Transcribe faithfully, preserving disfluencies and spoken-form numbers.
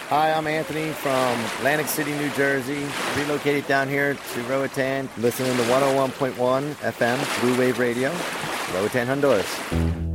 Hi, I'm Anthony from Atlantic City, New Jersey. Relocated down here to Roatan, listening to one oh one point one F M, Blue Wave Radio, Roatan, Honduras.